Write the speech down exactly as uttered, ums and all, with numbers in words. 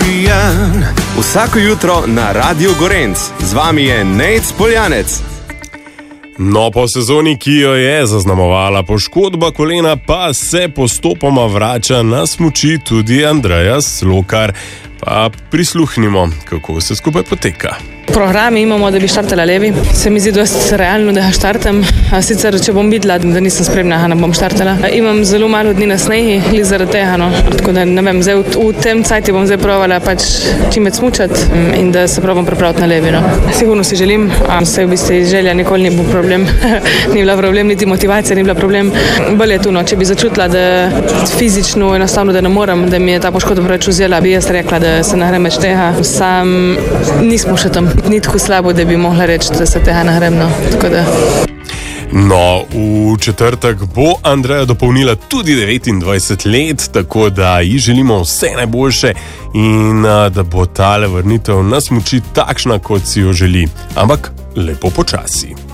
pijan. Vsako jutro na Radio Gorenc. Z vami je Nejc Poljanec. No, po sezoni, ki jo je zaznamovala poškodba kolena, pa se postopoma vrača na smuči tudi Andreja Slokar. Pa prisluhnimo, kako vse skupaj poteka. Programi imamo, da bi štartala levi. Se mi zdi dosti realno, da ga štartam. A sicer, če bom videla, da nisem spremna, ne bom štartala. Imam zelo malo dni na snehi, li zaradi tega, no. Tako da ne vem, zdaj v, v tem cajti bom zdaj provala pač čim več smučati in da se probam pripraviti na levi, no. Sigurno si želim, a se v bistvu želja nikoli ni bil problem. Ni bila problem, niti motivacija ni bila problem. Bolje je tu, no, če bi začutila, da fizično enostavno, da ne morem, da mi je ta poškodba preveč vzela, bi jaz rekla, da se ne grem več tega. Sam nismo še tam. Ni tako slabo, da bi mogla reči, da se tega nagrem, no. Tako da... No, v četrtek bo Andreja dopolnila tudi devetindvajset let, tako da ji želimo vse najboljše in da bo tale vrnitev na smuči takšna, kot si jo želi. Ampak lepo počasi.